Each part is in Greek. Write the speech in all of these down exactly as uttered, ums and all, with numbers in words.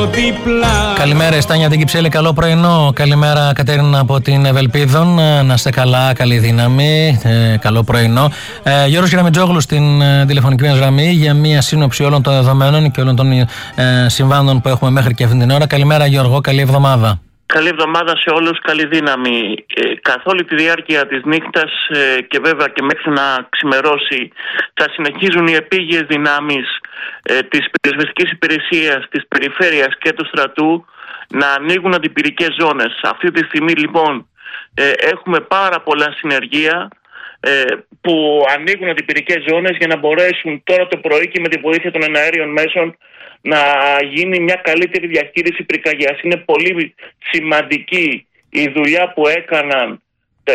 δίπλα. Καλημέρα, Στάνια την Κυψέλη, καλό πρωινό. Καλημέρα, Κατέρινα από την Ευελπίδων. Να είστε καλά, καλή δύναμη. Ε, καλό πρωινό. Ε, Γιώργος Γραμμιτζόγλου στην ε, τηλεφωνική μας γραμμή για μια σύνοψη όλων των δεδομένων και όλων των ε, συμβάντων που έχουμε μέχρι και αυτή την ώρα. Καλημέρα, Γιώργο, καλή εβδομάδα. Καλή εβδομάδα σε όλους, καλή δύναμη. Ε, καθ' όλη τη διάρκεια της νύχτας ε, και βέβαια και μέχρι να ξημερώσει θα συνεχίζουν οι επίγειες δυνάμεις ε, της πυροσβεστικής υπηρεσίας, της περιφέρειας και του στρατού να ανοίγουν αντιπυρικές ζώνες. Αυτή τη στιγμή λοιπόν ε, έχουμε πάρα πολλά συνεργεία ε, που ανοίγουν αντιπυρικές ζώνες για να μπορέσουν τώρα το πρωί και με τη βοήθεια των εναέριων μέσων να γίνει μια καλύτερη διαχείριση πυρκαγιάς. Είναι πολύ σημαντική η δουλειά που έκαναν ε,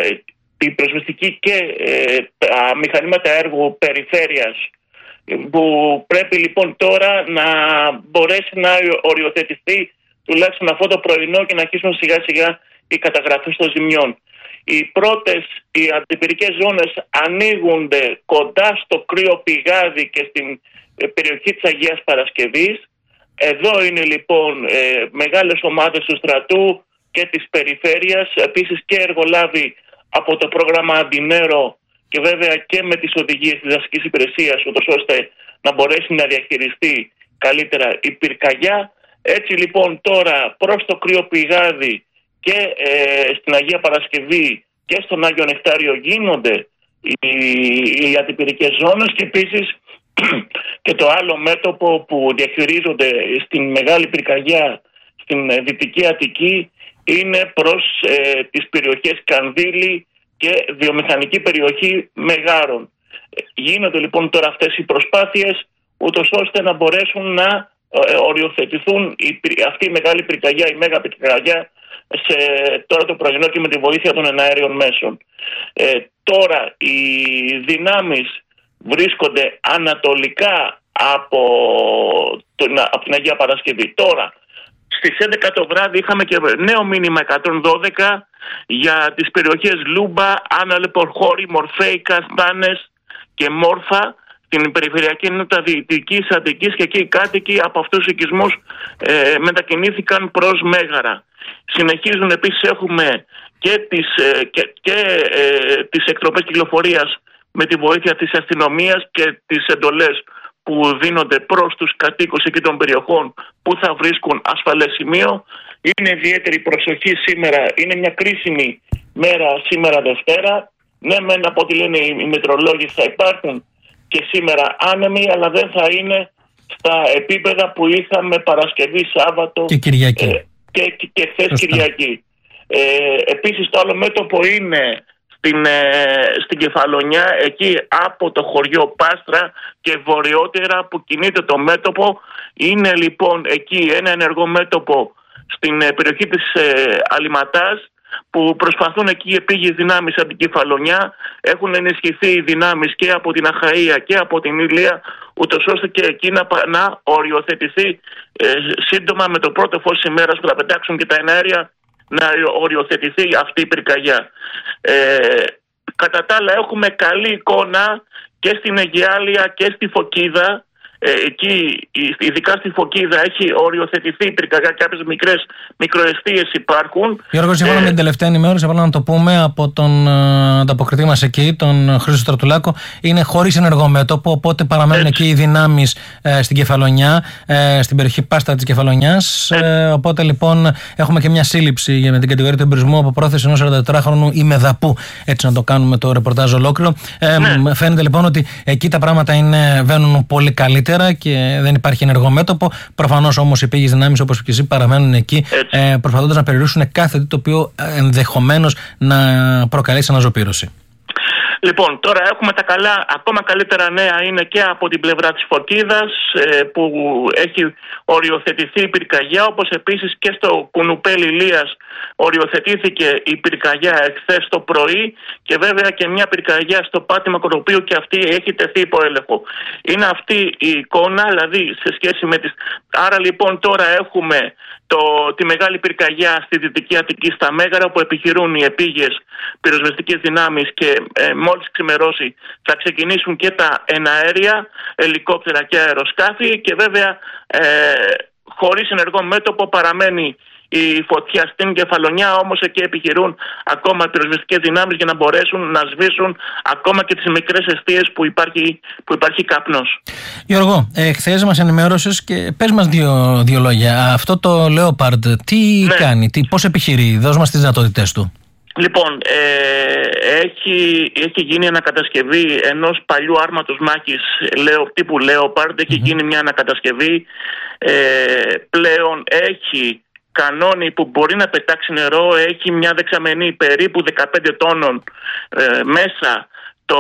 η πυροσβεστική και ε, τα μηχανήματα έργου περιφέρειας, που πρέπει λοιπόν τώρα να μπορέσει να οριοθετηθεί τουλάχιστον αυτό το πρωινό και να αρχίσουν σιγά σιγά οι καταγραφές των ζημιών. Οι πρώτες, οι αντιπυρικές ζώνες ανοίγονται κοντά στο κρύο πηγάδι και στην περιοχή της Αγίας Παρασκευής. Εδώ είναι λοιπόν ε, μεγάλες ομάδες του στρατού και της περιφέρειας, επίσης και εργολάβοι από το πρόγραμμα Αντινέρο και βέβαια και με τις οδηγίες της δασικής υπηρεσίας, ούτως ώστε να μπορέσει να διαχειριστεί καλύτερα η πυρκαγιά. Έτσι λοιπόν τώρα προς το κρύο πηγάδι και ε, στην Αγία Παρασκευή και στον Άγιο Νεκτάριο γίνονται οι, οι αντιπυρικές ζώνες και επίσης και το άλλο μέτωπο που διαχειρίζονται στην μεγάλη πυρκαγιά στην Δυτική Αττική είναι προς ε, τις περιοχές Κανδύλη και βιομηχανική περιοχή Μεγάρων. Γίνονται λοιπόν τώρα αυτές οι προσπάθειες ούτως ώστε να μπορέσουν να ε, οριοθετηθούν η, αυτή η μεγάλη πυρκαγιά, η μέγα πυρκαγιά σε, τώρα το πρωινό και με τη βοήθεια των εναέριων μέσων. Ε, τώρα οι δυνάμεις βρίσκονται ανατολικά από, τον, από την Αγία Παρασκευή. Τώρα, στις έντεκα το βράδυ είχαμε και νέο μήνυμα εκατόν δώδεκα για τις περιοχές Λούμπα, Άναλεπορχώρη, Μορφέη, Καστάνες και Μόρφα, την περιφερειακή ενότητα Δυτικής Αττικής, και εκεί οι κάτοικοι από αυτούς τους οικισμούς ε, μετακινήθηκαν προς Μέγαρα. Συνεχίζουν επίσης, έχουμε και τις, ε, και, και, ε, τις εκτροπές κυκλοφορίας με τη βοήθεια της αστυνομίας και τις εντολές που δίνονται προς τους κατοίκους εκεί των περιοχών που θα βρίσκουν ασφαλές σημείο. Είναι ιδιαίτερη προσοχή σήμερα, είναι μια κρίσιμη μέρα σήμερα Δευτέρα. Ναι, μεν από ό,τι λένε οι μετρολόγοι θα υπάρχουν και σήμερα άνεμοι, αλλά δεν θα είναι στα επίπεδα που είχαμε Παρασκευή, Σάββατο και Κυριακή. Ε, και, και, και χθες Κυριακή. Ε, επίσης το άλλο μέτωπο είναι Στην, ε, στην Κεφαλονιά, εκεί από το χωριό Πάστρα και βορειότερα που κινείται το μέτωπο. Είναι λοιπόν εκεί ένα ενεργό μέτωπο στην ε, περιοχή της ε, Αλυματάς, που προσπαθούν εκεί οι επίγειες δυνάμεις από την Κεφαλονιά. Έχουν ενισχυθεί οι δυνάμεις και από την Αχαΐα και από την Ηλία, ούτως ώστε και εκεί να, να οριοθετηθεί ε, σύντομα με το πρώτο φως της ημέρας που θα πετάξουν και τα εναέρια, να οριοθετηθεί αυτή η πυρκαγιά. Ε, κατά τα άλλα έχουμε καλή εικόνα και στην Αιγιάλεια και στη Φωκίδα. Ε, εκεί, ειδικά στη Φωκίδα, έχει οριοθετηθεί η πυρκαγιά, κάποιες μικρές μικροαιστείες υπάρχουν. Γιώργο, σύμφωνα ε, με την τελευταία ενημέρωση, απλά να το πούμε, από τον ε, ανταποκριτή μας εκεί, τον Χρήστο Στρατουλάκο, είναι χωρίς ενεργό μέτωπο, οπότε παραμένουν έτσι εκεί οι δυνάμεις ε, στην Κεφαλονιά, ε, στην περιοχή Πάστα της Κεφαλονιάς. Ε, οπότε λοιπόν έχουμε και μια σύλληψη με την κατηγορία του εμπειρισμού από πρόθεση ενός σαραντατετράχρονου ημεδαπού. Έτσι να το κάνουμε το ρεπορτάζ ολόκληρο. Ε, ναι. Φαίνεται λοιπόν ότι εκεί τα πράγματα είναι, βαίνουν πολύ καλύτερα και δεν υπάρχει ενεργό μέτωπο. Προφανώς όμως οι επίγειες δυνάμεις, όπως και εσύ, παραμένουν εκεί, ε, προσπαθώντας να περιορίσουν κάθε τι το οποίο ενδεχομένως να προκαλέσει αναζωπήρωση. Λοιπόν, τώρα έχουμε τα καλά, ακόμα καλύτερα νέα είναι και από την πλευρά της Φωκίδας, ε, που έχει οριοθετηθεί η πυρκαγιά, όπως επίσης και στο Κουνουπέλι Ηλίας οριοθετήθηκε η πυρκαγιά εχθές το πρωί, και βέβαια και μια πυρκαγιά στο Πάτημα Κοροπίου, και αυτή έχει τεθεί υπό έλεγχο. Είναι αυτή η εικόνα, δηλαδή σε σχέση με τις... Άρα λοιπόν τώρα έχουμε το, τη μεγάλη πυρκαγιά στη Δυτική Αττική, στα Μέγαρα, που επιχειρούν οι επίγειες πυροσβεστικές δυνάμεις, και ε, μόλις ξημερώσει θα ξεκινήσουν και τα εναέρια, ελικόπτερα και αεροσκάφη, και βέβαια ε, χωρίς ενεργό μέτωπο παραμένει η φωτιά στην Κεφαλονιά, όμως εκεί επιχειρούν ακόμα πυροσβεστικές δυνάμεις για να μπορέσουν να σβήσουν ακόμα και τις μικρές εστίες που υπάρχει, που υπάρχει καπνός. Γιώργο, ε, χθες μας ενημέρωσες και πες μας δύο, δύο λόγια. Αυτό το Leopard τι ναι. κάνει, τι, πώς επιχειρεί, δώσ' μας τις δυνατότητες του. Λοιπόν, ε, έχει, έχει γίνει ανακατασκευή ενός παλιού άρματος μάχης λέω, τύπου Leopard, έχει mm-hmm. γίνει μια ανακατασκευή, ε, πλέον έχει κανόνι που μπορεί να πετάξει νερό, έχει μια δεξαμενή περίπου δεκαπέντε τόνων ε, μέσα. Το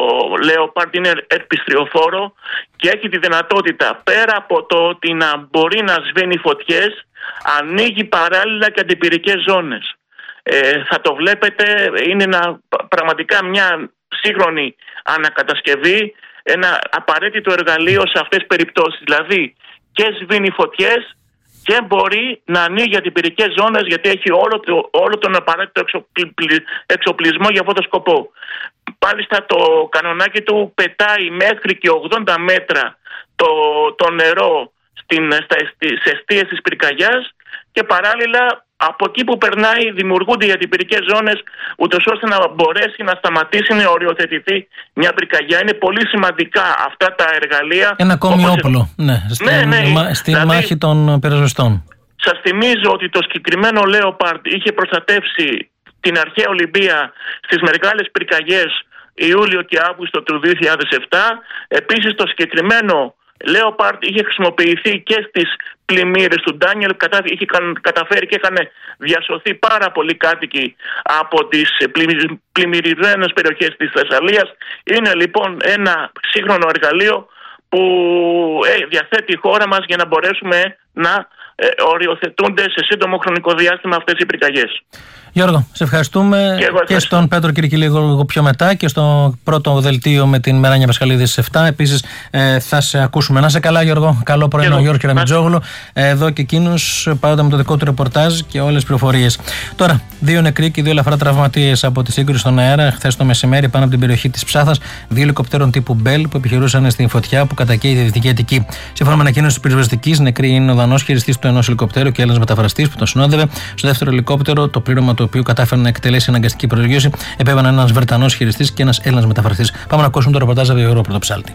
Leopard είναι επιστριοφόρο και έχει τη δυνατότητα πέρα από το ότι να μπορεί να σβήνει φωτιές, ανοίγει παράλληλα και αντιπυρικές ζώνες. Ε, θα το βλέπετε, είναι ένα, πραγματικά μια σύγχρονη ανακατασκευή, ένα απαραίτητο εργαλείο σε αυτές τις περιπτώσεις. Δηλαδή και σβήνει φωτιές και μπορεί να ανοίγει αντιπυρικές ζώνες, γιατί έχει όλο, το, όλο τον απαραίτητο εξοπλισμό για αυτόν τον σκοπό. Μάλιστα το κανονάκι του πετάει μέχρι και ογδόντα μέτρα το, το νερό στην, στα, στις εστίες της πυρκαγιάς και παράλληλα από εκεί που περνάει δημιουργούνται οι αντιπυρικές ζώνες, ούτως ώστε να μπορέσει να σταματήσει, να οριοθετηθεί μια πυρκαγιά. Είναι πολύ σημαντικά αυτά τα εργαλεία. Ένα ακόμη όπλο, ναι, στην, ναι, ναι, στην δηλαδή, μάχη των πυροσβεστών. Σας θυμίζω ότι το συγκεκριμένο Leopard είχε προστατεύσει την αρχαία Ολυμπία στις μεγάλες πυρκαγιές Ιούλιο και Αύγουστο του δύο χιλιάδες επτά. Επίσης το συγκεκριμένο Leopard είχε χρησιμοποιηθεί και στις πλημμύρες του Ντάνιελ, είχε καταφέρει και είχαν διασωθεί πάρα πολλοί κάτοικοι από τις πλημμυρισμένες περιοχές της Θεσσαλίας. Είναι λοιπόν ένα σύγχρονο εργαλείο που διαθέτει η χώρα μας για να μπορέσουμε να οριοθετούνται σε σύντομο χρονικό διάστημα αυτές οι πυρκαγιές. Γιώργο, σε ευχαριστούμε και, και στον Πέτρο Κυρκυλή λίγο πιο μετά και στο πρώτο δελτίο με την Μεράνια Πασχαλίδη στις επτά. Επίσης ε, θα σε ακούσουμε. Να είσαι καλά, Γιώργο. Καλό πρωινό, Γιώργο Κεραμιτζόγλου. Εδώ και εκείνους πάντα με το δικό του ρεπορτάζ και όλες τις πληροφορίες. Τώρα, δύο νεκροί και δύο ελαφρά τραυματίες από τη σύγκρουση στον αέρα χθες το μεσημέρι πάνω από την περιοχή της Ψάθας. Δύο ελικοπτέρων τύπου Bell που επιχειρούσαν στην φωτιά που κατακαίει τη Δυτική Αττική. Σύμφωνα με ανακοίνωση της πυροσβεστικής, νεκροί είναι ο Δανός χειριστής του ενός ελικοπτέρου και Έλληνας μεταφραστής που τον συνόδευε. Στο δεύτερο ελικόπτερο, το πλήρωμα του οποίου κατάφερε να εκτελέσει αναγκαστική προσγείωση, επέβαιναν ένας Βρετανός χειριστής και ένας Έλληνας μεταφραστής. Πάμε να ακούσουμε το ρεπορτάζ από τον Γιώργο Πρωτοψάλτη.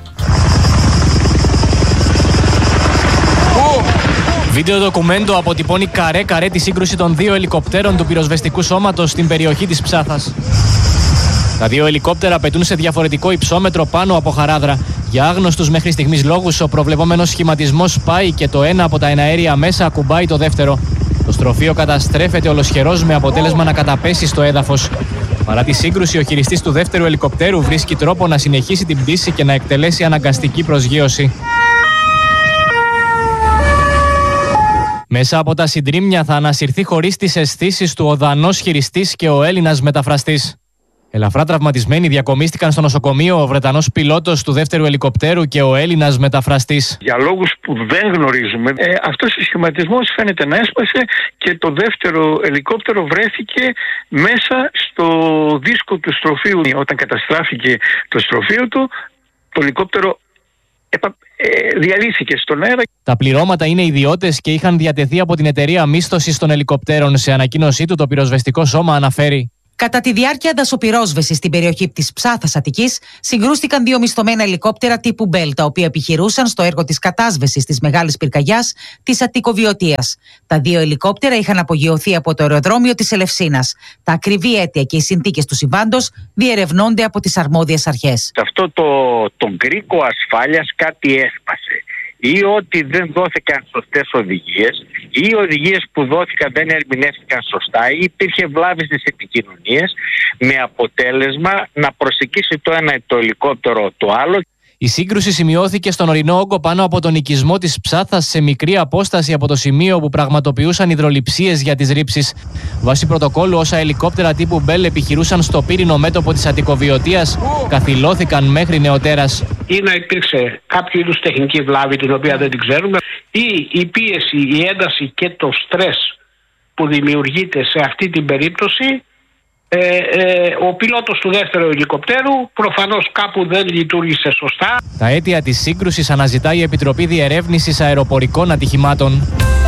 Βίντεο ντοκουμέντο αποτυπώνει καρέ-καρέ τη σύγκρουση των δύο ελικοπτέρων του πυροσβεστικού σώματος στην περιοχή της Ψάθας. Τα δύο ελικόπτερα πετούν σε διαφορετικό υψόμετρο πάνω από χαράδρα. Για άγνωστους μέχρι στιγμής λόγους, ο προβλεπόμενος σχηματισμός σπάει και το ένα από τα εναέρια μέσα ακουμπάει το δεύτερο. Το στροφείο καταστρέφεται ολοσχερός με αποτέλεσμα να καταπέσει στο έδαφος. Παρά τη σύγκρουση, ο χειριστής του δεύτερου ελικοπτέρου βρίσκει τρόπο να συνεχίσει την πτήση και να εκτελέσει αναγκαστική προσγείωση. Μέσα από τα συντρίμμια θα ανασυρθεί χωρίς τις αισθήσεις του ο Δανός χειριστής και ο Έλληνας μεταφραστής. Ελαφρά τραυματισμένοι διακομίστηκαν στο νοσοκομείο ο Βρετανός πιλότος του δεύτερου ελικοπτέρου και ο Έλληνας μεταφραστής. Για λόγους που δεν γνωρίζουμε, ε, αυτός ο σχηματισμός φαίνεται να έσπασε και το δεύτερο ελικόπτερο βρέθηκε μέσα στο δίσκο του στροφείου. Όταν καταστράφηκε το στροφείο του, το ελικόπτερο επα... ε, διαλύθηκε στον αέρα. Τα πληρώματα είναι ιδιώτες και είχαν διατεθεί από την εταιρεία μίσθωσης των ελικοπτέρων. Σε ανακοίνωσή του, το πυροσβεστικό σώμα αναφέρει: Κατά τη διάρκεια δασοπυρόσβεσης στην περιοχή της Ψάθας Αττικής, συγκρούστηκαν δύο μισθωμένα ελικόπτερα τύπου Bell, τα οποία επιχειρούσαν στο έργο της κατάσβεσης της μεγάλης πυρκαγιάς της Αττικοβιωτίας. Τα δύο ελικόπτερα είχαν απογειωθεί από το αεροδρόμιο της Ελευσίνας. Τα ακριβή αίτια και οι συνθήκες του συμβάντος διερευνώνται από τις αρμόδιες αρχές. Αυτό το, το γκρίκο ασφάλειας κάτι έσπασε. Ή ότι δεν δόθηκαν σωστές οδηγίες, ή οι οδηγίες που δόθηκαν δεν ερμηνεύτηκαν σωστά, ή υπήρχε βλάβη στις επικοινωνίες, με αποτέλεσμα να προσεγγίσει το ένα το ελικόπτερο το άλλο. Η σύγκρουση σημειώθηκε στον ορεινό όγκο πάνω από τον οικισμό της Ψάθας, σε μικρή απόσταση από το σημείο που πραγματοποιούσαν υδρολειψίες για τις ρήψεις. Βάσει πρωτοκόλλου, όσα ελικόπτερα τύπου Bell επιχειρούσαν στο πύρινο μέτωπο της Αττικοβιωτίας καθυλώθηκαν μέχρι νεοτέρας. Ή να υπήρξε κάποιο είδους τεχνική βλάβη, την οποία δεν την ξέρουμε, ή η πίεση, η ένταση και το στρες που δημιουργείται σε αυτή την περίπτωση Ε, ε, ο πιλότος του δεύτερου ελικοπτέρου προφανώς κάπου δεν λειτουργήσε σωστά. Τα αίτια της σύγκρουσης αναζητά η Επιτροπή Διερεύνησης Αεροπορικών Ατυχημάτων.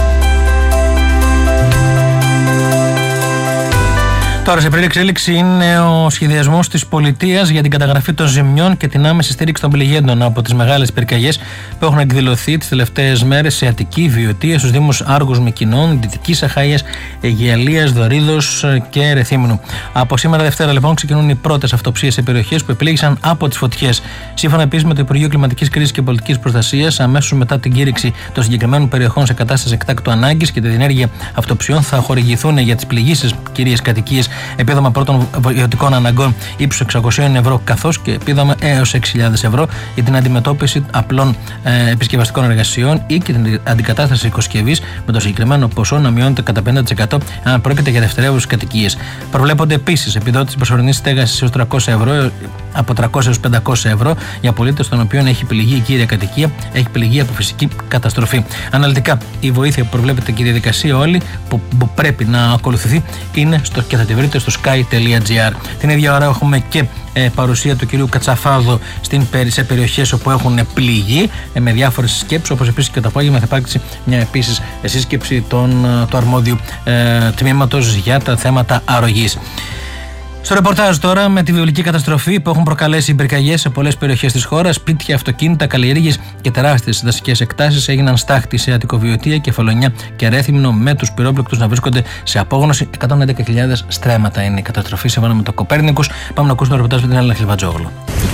Τώρα, σε πλήρη εξέλιξη είναι ο σχεδιασμός της πολιτείας για την καταγραφή των ζημιών και την άμεση στήριξη των πληγέντων από τις μεγάλες πυρκαγιές που έχουν εκδηλωθεί τις τελευταίες μέρες σε Αττική, Βιωτία, στους Δήμους Άργους Μυκηνών, Δυτικής Αχαΐας, Αιγιαλίας, Δωρίδος και Ρεθύμνου. Από σήμερα Δευτέρα, λοιπόν, ξεκινούν οι πρώτες αυτοψίες σε περιοχές που επλήγησαν από τις φωτιές. Σύμφωνα επίσης με το Υπουργείο Κλιματικής Κρίσης και Πολιτικής Προστασίας, αμέσως μετά την κήρυξη των συγκεκριμένων περιοχών σε κατάσταση εκτάκτου ανάγκης και τη διενέργεια αυτοψιών θα χορηγηθούν για τις πληγήσεις κυρίες κατοικίες επίδομα πρώτων βιωτικών αναγκών ύψους εξακόσια ευρώ, καθώς και επίδομα έως έξι χιλιάδες ευρώ για την αντιμετώπιση απλών ε, επισκευαστικών εργασιών ή και την αντικατάσταση οικοσκευής, με το συγκεκριμένο ποσό να μειώνεται κατά πενήντα τοις εκατό αν πρόκειται για δευτερεύουσες κατοικίες. Προβλέπονται επίσης επιδότηση προσωρινής στέγασης έως τριακόσια ευρώ, από τριακόσια έως πεντακόσια ευρώ για πολίτες των οποίων έχει πληγεί η κύρια κατοικία, έχει πληγεί από φυσική καταστροφή. Αναλυτικά, η βοήθεια που προβλέπεται και η διαδικασία όλη που, που πρέπει να ακολουθηθεί είναι στο, και θα τη βρείτε στο sky τελεία gr. Την ίδια ώρα έχουμε και ε, παρουσία του κυρίου Κατσαφάδο στην, σε περιοχές όπου έχουν πληγεί ε, με διάφορες σκέψεις, όπως επίσης και το απόγευμα θα υπάρξει μια επίσης σύσκεψη των, του αρμόδιου ε, τμήματος για τα θέματα αρρωγής. Στο ρεπορτάζ τώρα, με τη βιβλική καταστροφή που έχουν προκαλέσει οι πυρκαγιές σε πολλές περιοχές της χώρας, σπίτια, αυτοκίνητα, καλλιέργειες και τεράστιες δασικές εκτάσεις έγιναν στάχτη σε Αττικοβιωτία, Κεφαλονιά και Ρέθυμνο, με τους πυρόπληκτους να βρίσκονται σε απόγνωση. εκατόν έντεκα χιλιάδες στρέμματα είναι η καταστροφή σύμφωνα με το Κοπέρνικους. Πάμε να ακούσουμε το ρεπορτάζ με την Έλληνα Χλιβατζόγλου.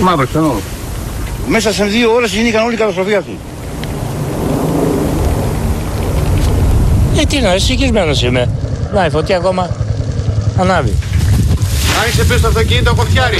Μέσα σε δύο ώρες γίνηκαν όλη η καταστροφή αυτή. Γιατί να, συγχυσμένος είμαι. Να, η φωτιά ακόμα ανάβει. Άνοιξε πίσω το αυτοκίνητο, κοφτιάρι.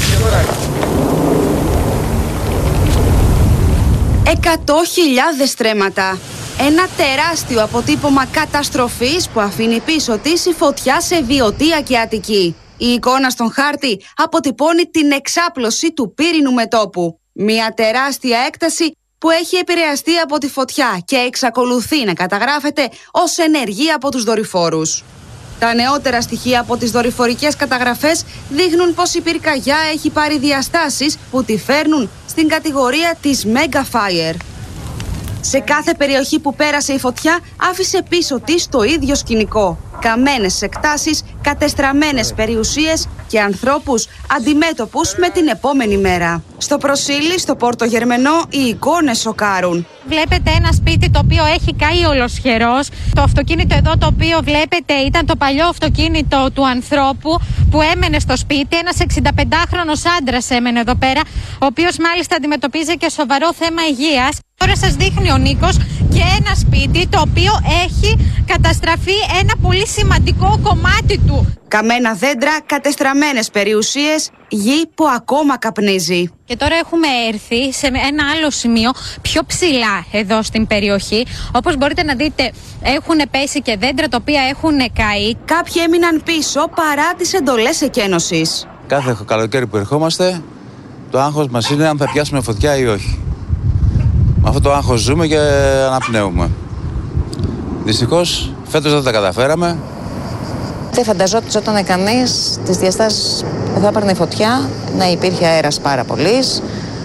Εκατό χιλιάδες στρέμματα. Ένα τεράστιο αποτύπωμα καταστροφής που αφήνει πίσω της η φωτιά σε Βιωτία και Αττική. Η εικόνα στον χάρτη αποτυπώνει την εξάπλωση του πύρινου μετώπου. Μια τεράστια έκταση που έχει επηρεαστεί από τη φωτιά και εξακολουθεί να καταγράφεται ως ενεργή από τους δορυφόρους. Τα νεότερα στοιχεία από τις δορυφορικές καταγραφές δείχνουν πως η πυρκαγιά έχει πάρει διαστάσεις που τη φέρνουν στην κατηγορία της Mega Fire. Σε κάθε περιοχή που πέρασε η φωτιά άφησε πίσω της το ίδιο σκηνικό. Καμένες εκτάσεις, κατεστραμμένες περιουσίες και ανθρώπους αντιμέτωπους με την επόμενη μέρα. Στο Προσήλι, στο Πόρτο Γερμενό, οι εικόνες σοκάρουν. Βλέπετε ένα σπίτι το οποίο έχει καεί ολοσχερός. Το αυτοκίνητο εδώ το οποίο βλέπετε ήταν το παλιό αυτοκίνητο του ανθρώπου που έμενε στο σπίτι. Ένας εξηνταπεντάχρονος άντρας έμενε εδώ πέρα, ο οποίος μάλιστα αντιμετωπίζει και σοβαρό θέμα υγείας. Τώρα σας δείχνει ο Νίκος και ένα σπίτι το οποίο έχει καταστραφεί ένα πολύ σημαντικό κομμάτι του. Καμένα δέντρα, κατεστραμμένες περιουσίες, γη που ακόμα καπνίζει. Και τώρα έχουμε έρθει σε ένα άλλο σημείο πιο ψηλά εδώ στην περιοχή. Όπως μπορείτε να δείτε, έχουν πέσει και δέντρα τα οποία έχουν καεί. Κάποιοι έμειναν πίσω παρά τις εντολές εκένωσης. Κάθε καλοκαίρι που ερχόμαστε, το άγχος μας είναι αν θα πιάσουμε φωτιά ή όχι. Με αυτό το άγχος ζούμε και αναπνέουμε. Δυστυχώς, φέτος δεν τα καταφέραμε. Δεν φανταζόταν κανείς τις διαστάσεις που θα έπαιρνε η φωτιά, να υπήρχε αέρας πάρα πολύς,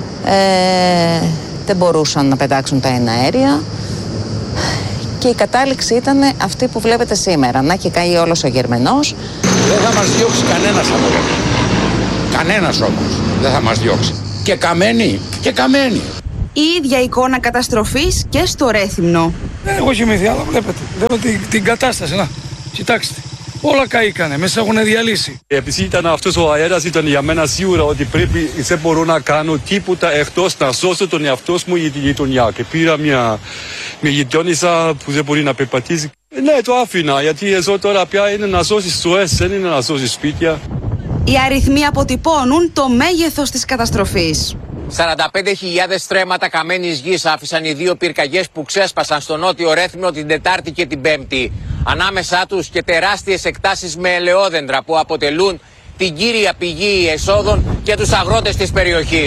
ε, δεν μπορούσαν να πετάξουν τα εναέρια και η κατάληξη ήταν αυτή που βλέπετε σήμερα, να έχει καεί όλος ο Γερμενός. Δεν θα μας διώξει κανένας από εδώ. Κανένας όμως δεν θα μας διώξει. Και καμένη, και καμένη. Η ίδια εικόνα καταστροφής και στο Ρέθυμνο. Δεν έχω κοιμηθεί, αλλά βλέπετε. Βλέπετε την, την κατάσταση. Να, κοιτάξτε. Όλα καήκανε, μέσα έχουν διαλύσει. Επειδή ήταν αυτός ο αέρας, ήταν για μένα σίγουρα ότι πρέπει, δεν μπορώ να κάνω τίποτα εκτός να σώσω τον εαυτό μου ή τη γειτονιά. Και πήρα μια, μια γειτόνισσα που δεν μπορεί να περπατήσει. Ναι, το άφηνα, γιατί εδώ τώρα πια είναι να σώσεις ζωές, δεν είναι να σώσεις σπίτια. Οι αριθμοί αποτυπώνουν το μέγεθος της καταστροφής. σαράντα πέντε χιλιάδες στρέμματα καμένης γης άφησαν οι δύο πυρκαγιές που ξέσπασαν στο νότιο Ρέθυμνο την Τετάρτη και την Πέμπτη. Ανάμεσά τους και τεράστιες εκτάσεις με ελαιόδεντρα που αποτελούν την κύρια πηγή εσόδων για τους αγρότες της περιοχής.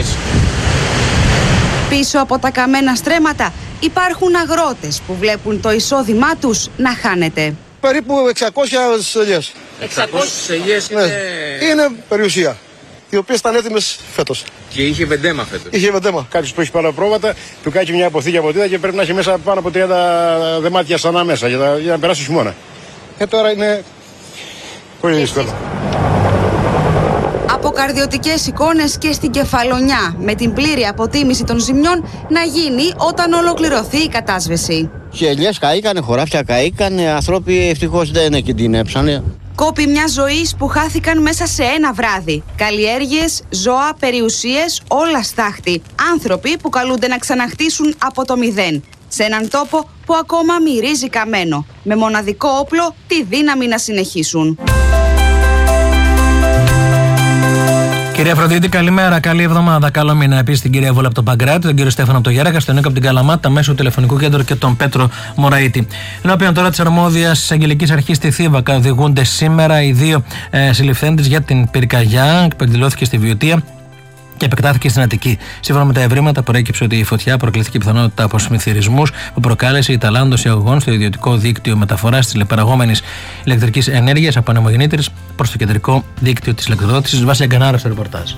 Πίσω από τα καμένα στρέμματα υπάρχουν αγρότες που βλέπουν το εισόδημά τους να χάνεται. Περίπου εξακόσιες ελιές. εξακόσιες ελιές είναι... Ναι. Είναι περιουσία, οι οποίες ήταν έτοιμες φέτος. Και είχε βεντέμα φέτος. Είχε βεντέμα. Κάποιος που έχει πάνω πρόβατα, του κάνει μια αποθήκη από τίδα και πρέπει να έχει μέσα πάνω από τριάντα δεμάτια στανά μέσα για, τα, για να περάσει χειμώνα. Ε, τώρα είναι πολύ δύσκολο. Αποκαρδιωτικές εικόνες και στην Κεφαλονιά, με την πλήρη αποτίμηση των ζημιών να γίνει όταν ολοκληρωθεί η κατάσβεση. Οι ελιές καήκανε, χωράφια καήκανε, άνθρωποι ευτυχώς δεν κινδυνεύσανε. Κόπη μια ζωής που χάθηκαν μέσα σε ένα βράδυ. Καλλιέργειες, ζώα, περιουσίες, όλα στάχτη. Άνθρωποι που καλούνται να ξαναχτίσουν από το μηδέν. Σε έναν τόπο που ακόμα μυρίζει καμένο. Με μοναδικό όπλο τη δύναμη να συνεχίσουν. Κυρία Αφροδίτη, καλημέρα, καλή εβδομάδα. Καλό μήνα επίσης στην κυρία Βόλα από τον Παγκράτη, τον κύριο Στέφανο από το Γέρακα, στον Νίκο από την Καλαμάτα, μέσω του τηλεφωνικού κέντρου και τον Πέτρο Μωραήτη. Ενώπιον τώρα τη αρμόδια Αγγελική Αρχή στη Θήβα, οδηγούνται σήμερα οι δύο ε, συλληφθέντες για την πυρκαγιά που εκδηλώθηκε στη Βιωτία και επεκτάθηκε στην Αττική. Σύμφωνα με τα ευρήματα, προέκυψε ότι η φωτιά προκλήθηκε πιθανότητα από συμμεθυρισμούς που προκάλεσε η ταλάντωση αγωγών στο ιδιωτικό δίκτυο μεταφοράς της παραγόμενης ηλεκτρικής ενέργειας από ανεμογεννήτρες προς το κεντρικό δίκτυο της ηλεκτροδότησης. Βάσει Αγκανάρα στο ρεπορτάζ.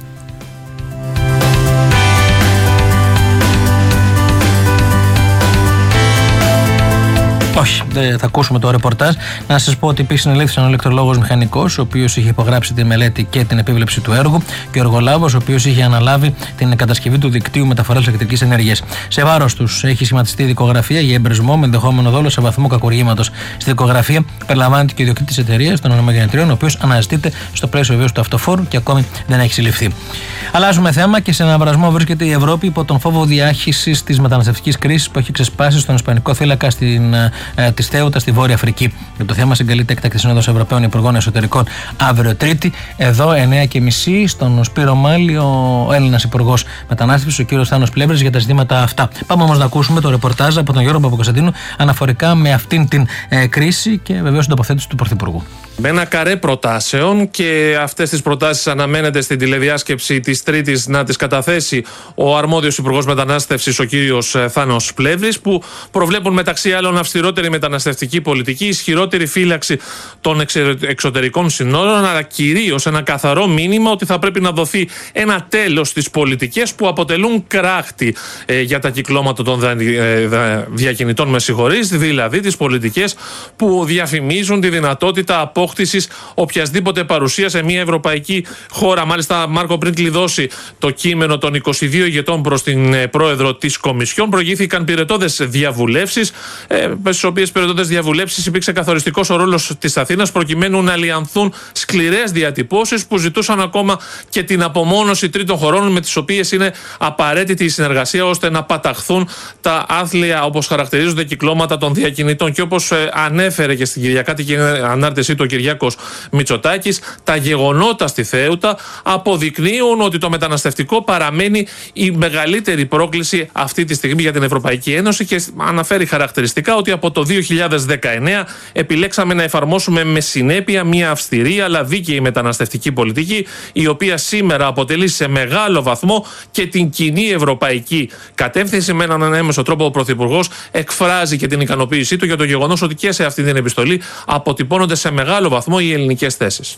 Όχι, δεν θα ακούσουμε το ρεπορτάζ. Να σας πω ότι επίσης συνελήφθησαν ο ηλεκτρολόγος μηχανικός, ο οποίος είχε υπογράψει τη μελέτη και την επίβλεψη του έργου, και ο εργολάβος, ο οποίος είχε αναλάβει την κατασκευή του δικτύου μεταφοράς ηλεκτρικής ενέργειας. Σε βάρος τους έχει σχηματιστεί δικογραφία για εμπρισμό με ενδεχόμενο δόλο σε βαθμό κακουργήματος. Στη δικογραφία περιλαμβάνεται και ο ιδιοκτήτης της εταιρείας των ανεμογεννητριών, ο οποίος αναζητείται στο πλαίσιο βεβαίως του αυτοφόρου και ακόμη δεν έχει συλληφθεί. Αλλάζουμε θέμα και σε αναβρασμό βρίσκεται η Ευρώπη υπό τον φόβο διάχυσης της μεταναστευτικής κρίσης που έχει ξεσπάσει στον Ισπανικό θύλακα στην ε, τη Θέουτα στη Βόρεια Αφρική. Για το θέμα συγκαλείται έκτακτη σύνοδος Ευρωπαίων Υπουργών Εσωτερικών αύριο Τρίτη, εδώ εννιά και μισή, στον Σπύρο Μάλη, ο Έλληνας Υπουργός Μετανάστευσης, ο κύριος Θάνος Πλεύρης, για τα ζητήματα αυτά. Πάμε όμως να ακούσουμε το ρεπορτάζ από τον Γιώργο Παπακοσταντίνου αναφορικά με αυτήν την ε, κρίση και βεβαίως την τοποθέτηση του Πρωθυπουργού. Με ένα καρέ προτάσεων, και αυτές τις προτάσεις αναμένεται στην τηλεδιάσκεψη της Τρίτης να τις καταθέσει ο αρμόδιος Υπουργός Μετανάστευσης, ο κύριος Θάνος Πλεύρης, που προβλέπουν μεταξύ άλλων αυστηρότερη μεταναστευτική πολιτική, ισχυρότερη φύλαξη των εξωτερικών συνόρων, αλλά κυρίως ένα καθαρό μήνυμα ότι θα πρέπει να δοθεί ένα τέλος στις πολιτικές που αποτελούν κράχτη ε, για τα κυκλώματα των διακινητών, με συγχωρείς, δηλαδή τις πολιτικές που διαφημίζουν τη δυνατότητα απόκτησης οποιασδήποτε παρουσία σε μια ευρωπαϊκή χώρα. Μάλιστα, Μάρκο, πριν κλειδώσει το κείμενο των είκοσι δύο ηγετών προς την πρόεδρο της Κομισιόν, προηγήθηκαν πυρετώδες διαβουλεύσεις, ε, στις οποίες πυρετώδες διαβουλεύσεις υπήρξε καθοριστικός ο ρόλος της Αθήνας, προκειμένου να λιανθούν σκληρές διατυπώσεις που ζητούσαν ακόμα και την απομόνωση τρίτων χωρών, με τις οποίες είναι απαραίτητη η συνεργασία ώστε να παταχθούν τα άθλια, όπως χαρακτηρίζονται, κυκλώματα των διακινητών. Και όπως ε, ανέφερε και στην Κυριακάτικη ανάρτησή του ο Κυριάκος Μητσοτάκης, τα γεγονότα στη Θέουτα αποδεικνύουν ότι το μεταναστευτικό παραμένει η μεγαλύτερη πρόκληση αυτή τη στιγμή για την Ευρωπαϊκή Ένωση, και αναφέρει χαρακτηριστικά ότι από το δύο χιλιάδες δεκαεννέα επιλέξαμε να εφαρμόσουμε με συνέπεια μια αυστηρή αλλά δίκαιη μεταναστευτική πολιτική, η οποία σήμερα αποτελεί σε μεγάλο βαθμό και την κοινή ευρωπαϊκή κατεύθυνση. Με έναν έμεσο τρόπο ο Πρωθυπουργός εκφράζει και την ικανοποίησή του για το γεγονός ότι και σε αυτή την επιστολή αποτυπώνονται σε μεγάλο βαθμό οι ελληνικές θέσεις.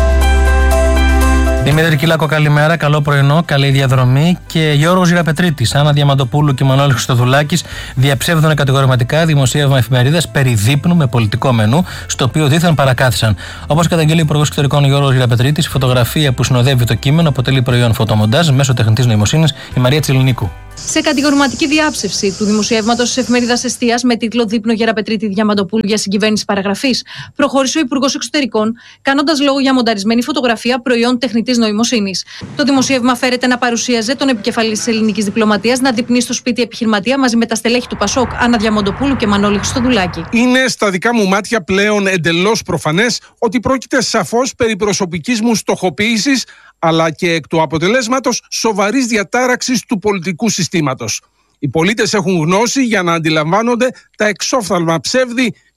Δημήτρη Κυλάκο, καλημέρα, καλό πρωινό, καλή διαδρομή. Και Γιώργος Γεραπετρίτης, Άννα Διαμαντοπούλου και Μανώλης Χριστοδουλάκης διαψεύδουν κατηγορηματικά δημοσίευμα εφημερίδας περί δείπνου με πολιτικό μενού, στο οποίο δίθεν παρακάθισαν. Όπως καταγγέλει ο Υπουργός Εξωτερικών Γιώργος Γεραπετρίτης, η φωτογραφία που συνοδεύει το κείμενο αποτελεί προϊόν φωτομοντάζ μέσω τεχνητής νοημοσύνης. Η Μαρία Τσιλινίκου. Σε κατηγορηματική διάψευση του δημοσιεύματος της εφημερίδας Εστίας με τίτλο «Δείπνο Γεραπετρίτη Διαμαντοπούλου για συγκυβέρνηση παραγραφής», προχώρησε ο Υπουργός Εξωτερικών, κάνοντας λόγο για μονταρισμένη φωτογραφία προϊόν τεχνητής νοημοσύνης. Το δημοσίευμα φέρεται να παρουσίαζε τον επικεφαλής της ελληνικής διπλωματίας να δείπνει στο σπίτι επιχειρηματία μαζί με τα στελέχη του Πασόκ, Άννα Διαμαντοπούλου και Μανώλη Χριστοδουλάκη. Είναι στα δικά μου μάτια πλέον εντελώς προφανές ότι πρόκειται σαφώς περί προσωπικής μου στοχοποίησης, αλλά και εκ του αποτελέσματος σοβαρής διατάραξης του πολιτικού συστήματος. Οι πολίτες έχουν γνώση για να αντιλαμβάνονται τα εξόφθαλμα ψεύδη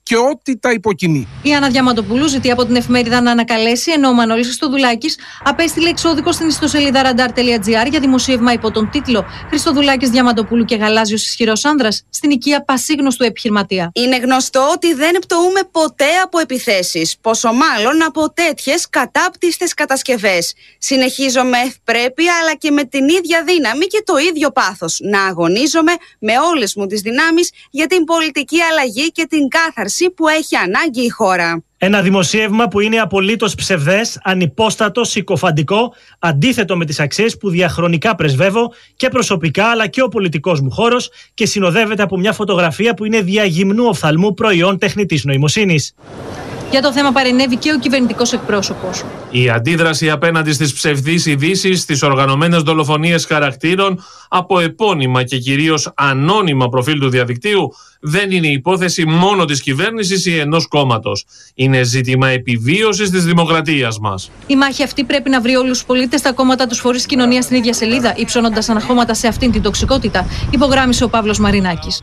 και ό,τι τα υποκινεί. Η Άννα Διαμαντοπούλου ζητεί από την εφημερίδα να ανακαλέσει, ενώ ο Μανώλης Χριστοδουλάκης απέστειλε εξώδικο στην ιστοσελίδα ραντάρ τελεία τζι άρ για δημοσίευμα υπό τον τίτλο «Χριστοδουλάκης, Διαμαντοπούλου και γαλάζιος ισχυρός άνδρας στην οικία πασίγνωστου επιχειρηματία». Είναι γνωστό ότι δεν πτωούμε ποτέ από επιθέσεις, πόσο μάλλον από τέτοιες κατάπτυστες κατασκευές. Συνεχίζω με ευπρέπεια αλλά και με την ίδια δύναμη και το ίδιο πάθος να αγωνίζομαι με όλες μου τις δυνάμεις για την πολιτική αλλαγή και την κάθαρση που έχει ανάγκη η χώρα. Ένα δημοσίευμα που είναι απολύτως ψευδές, ανυπόστατο, συκοφαντικό, αντίθετο με τις αξίες που διαχρονικά πρεσβεύω και προσωπικά αλλά και ο πολιτικός μου χώρος και συνοδεύεται από μια φωτογραφία που είναι διαγυμνού οφθαλμού προϊόν τεχνητής νοημοσύνης. Για το θέμα παρενέβη και ο κυβερνητικός εκπρόσωπος. Η αντίδραση απέναντι στις ψευδείς ειδήσεις, στις οργανωμένες δολοφονίες χαρακτήρων από επώνυμα και κυρίως ανώνυμα προφίλ του διαδικτύου δεν είναι υπόθεση μόνο της κυβέρνησης ή ενός κόμματος. Είναι ζήτημα επιβίωσης της δημοκρατίας μας. Η μάχη αυτή πρέπει να βρει όλους τους πολίτες, τα κόμματα, τους φορείς κοινωνίας στην ίδια σελίδα, υψώνοντας αναχώματα σε αυτήν την τοξικότητα, υπογράμμισε ο Παύλος Μαρινάκης.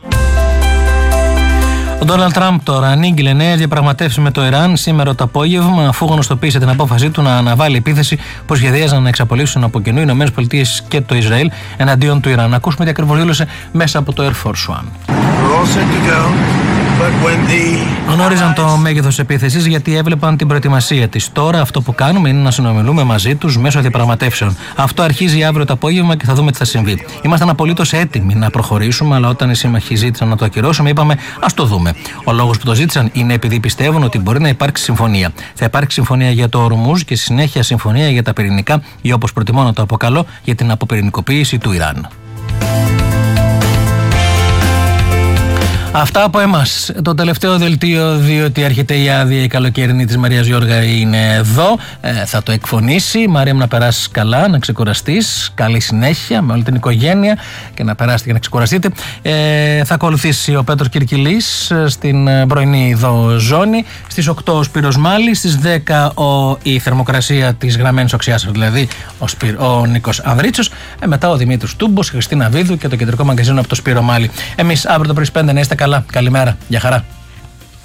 Ο Ντόναλντ Τραμπ τώρα ανήγγειλε νέες διαπραγματεύσεις με το Ιράν σήμερα το απόγευμα, αφού γνωστοποίησε την απόφασή του να αναβάλει επίθεση που σχεδίαζαν να εξαπολύσουν από κοινού οι ΗΠΑ και το Ισραήλ εναντίον του Ιράν. Ακούσουμε τι ακριβώς δήλωσε μέσα από το Air Force One. Γνώριζαν το μέγεθος επίθεσης γιατί έβλεπαν την προετοιμασία της. Τώρα αυτό που κάνουμε είναι να συνομιλούμε μαζί τους μέσω διαπραγματεύσεων. Αυτό αρχίζει αύριο το απόγευμα και θα δούμε τι θα συμβεί. Ήμασταν απολύτως έτοιμοι να προχωρήσουμε, αλλά όταν οι σύμμαχοι ζήτησαν να το ακυρώσουμε, είπαμε ας το δούμε. Ο λόγος που το ζήτησαν είναι επειδή πιστεύουν ότι μπορεί να υπάρξει συμφωνία. Θα υπάρξει συμφωνία για το Ορμούζ και στη συνέχεια συμφωνία για τα πυρηνικά ή όπως προτιμώ να το αποκαλώ για την αποπυρηνικοποίηση του Ιράν. Αυτά από εμάς. Το τελευταίο δελτίο, διότι έρχεται η άδεια η καλοκαιρινή της Μαρίας Γιώργα, είναι εδώ. Ε, θα το εκφωνήσει. Μαρία μου, να περάσεις καλά, να ξεκουραστείς. Καλή συνέχεια με όλη την οικογένεια και να περάσετε και να ξεκουραστείτε. Ε, θα ακολουθήσει ο Πέτρος Κυρκυλής στην πρωινή εδώ ζώνη. Στις οκτώ ο Σπύρος Μάλης, στις δέκα ο, η θερμοκρασία της γραμμένης οξιάσεως, δηλαδή ο, Σπύρ, ο Νίκος Ανδρίτσος. Ε, μετά ο Δημήτρης Τούμπος, η Χριστίνα Βίδου και το κεντρικό μαγκαζίνο από το Σπύρο Μάλη. Εμείς αύριο το πρωί πέντε να είστε καλά. Καλημέρα. Γεια χαρά.